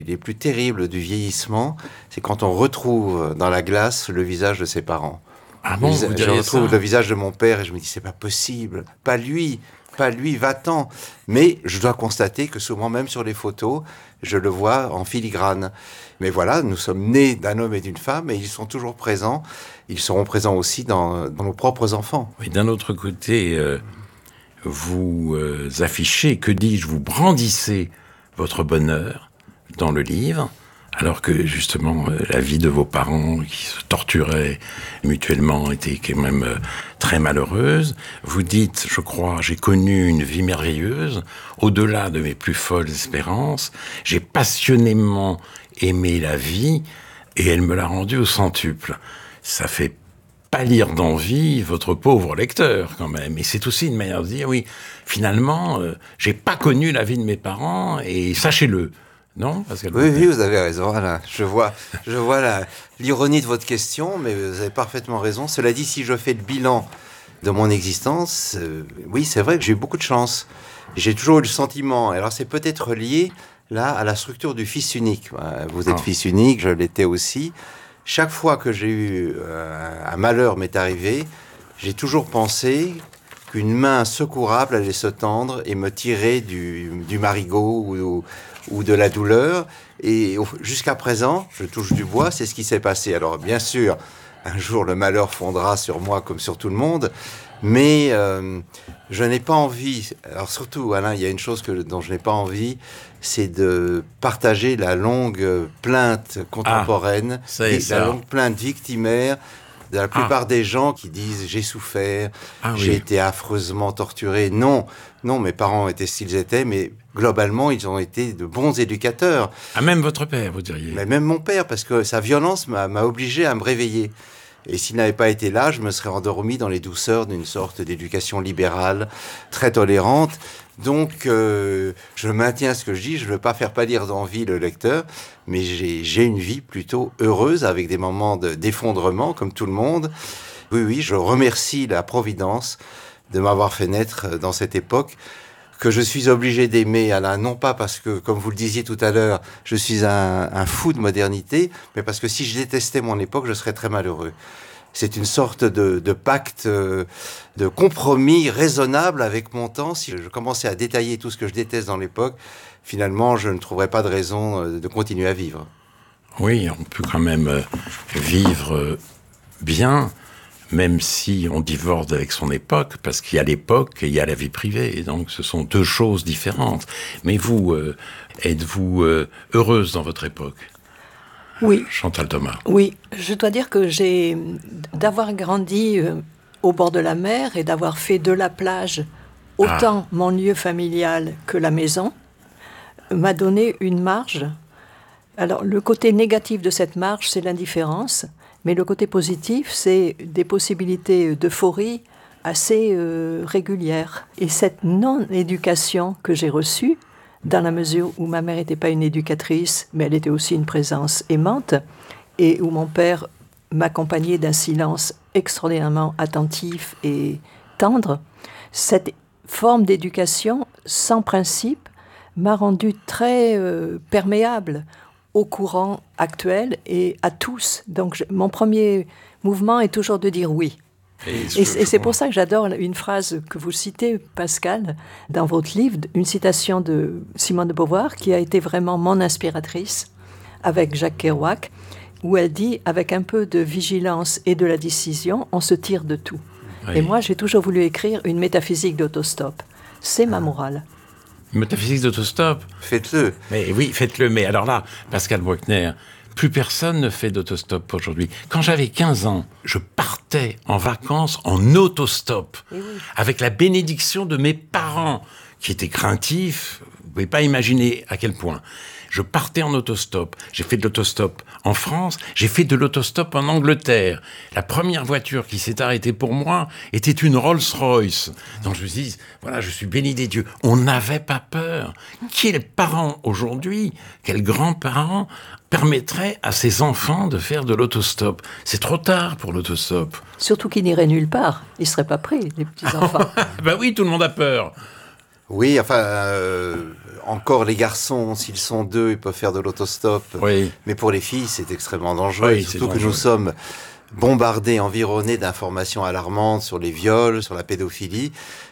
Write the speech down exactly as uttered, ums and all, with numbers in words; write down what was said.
Les plus terribles du vieillissement, c'est quand on retrouve dans la glace le visage de ses parents. Ah bon, je, vous je retrouve ça le visage de mon père et je me dis c'est pas possible, pas lui, pas lui, va-t'en. Mais je dois constater que souvent, même sur les photos, je le vois en filigrane. Mais voilà, nous sommes nés d'un homme et d'une femme et ils sont toujours présents. Ils seront présents aussi dans, dans nos propres enfants. Oui, d'un autre côté, euh, vous euh, affichez, que dis-je, vous brandissez votre bonheur dans le livre, alors que justement euh, la vie de vos parents qui se torturaient mutuellement était quand même euh, très malheureuse. Vous dites, je crois, j'ai connu une vie merveilleuse, au-delà de mes plus folles espérances. J'ai passionnément aimé la vie et elle me l'a rendue au centuple. Ça fait pâlir d'envie votre pauvre lecteur, quand même. Et c'est aussi une manière de dire, oui, finalement, euh, j'ai pas connu la vie de mes parents et sachez-le. Non, Pascal Oui, Bruckner. oui, vous avez raison, Alain. Je vois, je vois la, l'ironie de votre question, mais vous avez parfaitement raison. Cela dit, si je fais le bilan de mon existence, euh, oui, c'est vrai que j'ai eu beaucoup de chance. J'ai toujours eu le sentiment, alors c'est peut-être lié, là, à la structure du fils unique. Vous êtes Ah. fils unique, je l'étais aussi. Chaque fois que j'ai eu euh, un malheur m'est arrivé, j'ai toujours pensé qu'une main secourable allait se tendre et me tirer du, du marigot ou, ou de la douleur. Et jusqu'à présent, je touche du bois, c'est ce qui s'est passé. Alors bien sûr, un jour le malheur fondra sur moi comme sur tout le monde, mais euh, je n'ai pas envie, alors surtout Alain, il y a une chose que, dont je n'ai pas envie, c'est de partager la longue plainte contemporaine, Ah, ça y est, et ça. la longue plainte victimaire de la plupart ah. des gens qui disent « j'ai souffert, ah, j'ai oui. été affreusement torturé ». Non, non, mes parents étaient ce qu'ils étaient, mais globalement, ils ont été de bons éducateurs. Ah, même votre père, vous diriez. Mais même mon père, parce que sa violence m'a, m'a obligé à me réveiller. Et s'il n'avait pas été là, je me serais endormi dans les douceurs d'une sorte d'éducation libérale, très tolérante. Donc, euh, je maintiens ce que je dis, je ne veux pas faire pâlir d'envie le lecteur, mais j'ai, j'ai une vie plutôt heureuse, avec des moments de, d'effondrement, comme tout le monde. Oui, oui, je remercie la Providence de m'avoir fait naître dans cette époque, que je suis obligé d'aimer, Alain, non pas parce que, comme vous le disiez tout à l'heure, je suis un, un fou de modernité, mais parce que si je détestais mon époque, je serais très malheureux. C'est une sorte de, de pacte, de compromis raisonnable avec mon temps. Si je commençais à détailler tout ce que je déteste dans l'époque, finalement, je ne trouverais pas de raison de continuer à vivre. Oui, on peut quand même vivre bien, même si on divorce avec son époque, parce qu'il y a l'époque et il y a la vie privée, et donc ce sont deux choses différentes. Mais vous, euh, êtes-vous euh, heureuse dans votre époque ? Oui. Chantal Thomas. Oui, je dois dire que j'ai, d'avoir grandi euh, au bord de la mer et d'avoir fait de la plage autant ah. mon lieu familial que la maison, m'a donné une marge. Alors, le côté négatif de cette marge, c'est l'indifférence. Mais le côté positif, c'est des possibilités d'euphorie assez euh, régulières. Et cette non-éducation que j'ai reçue, dans la mesure où ma mère n'était pas une éducatrice, mais elle était aussi une présence aimante, et où mon père m'accompagnait d'un silence extraordinairement attentif et tendre, cette forme d'éducation sans principe m'a rendue très euh, perméable au courant actuel et à tous. Donc, je, mon premier mouvement est toujours de dire oui. Et, et, et c'est pour ça que j'adore une phrase que vous citez, Pascal, dans votre livre, une citation de Simone de Beauvoir, qui a été vraiment mon inspiratrice, avec Jacques Kerouac, où elle dit « Avec un peu de vigilance et de la décision, on se tire de tout. Oui. » Et moi, j'ai toujours voulu écrire une métaphysique d'autostop. C'est ma morale. Métaphysique d'autostop. Faites-le. Mais oui, faites-le. Mais alors là, Pascal Bruckner, plus personne ne fait d'autostop aujourd'hui. Quand j'avais quinze ans, je partais en vacances en autostop, oui. avec la bénédiction de mes parents, qui étaient craintifs. Vous ne pouvez pas imaginer à quel point. Je partais en autostop. J'ai fait de l'autostop en France. J'ai fait de l'autostop en Angleterre. La première voiture qui s'est arrêtée pour moi était une Rolls-Royce. Donc je me suis dit, voilà, je suis béni des dieux. On n'avait pas peur. Quels parents aujourd'hui, quels grands-parents permettraient à ses enfants de faire de l'autostop ? C'est trop tard pour l'autostop. Surtout qu'ils n'iraient nulle part. Ils ne seraient pas pris, les petits-enfants. Ben oui, tout le monde a peur. Oui, enfin, euh, encore les garçons, s'ils sont deux, ils peuvent faire de l'autostop. Oui. Mais pour les filles, c'est extrêmement dangereux. Oui, surtout c'est dangereux. que nous sommes bombardés, environnés d'informations alarmantes sur les viols, sur la pédophilie.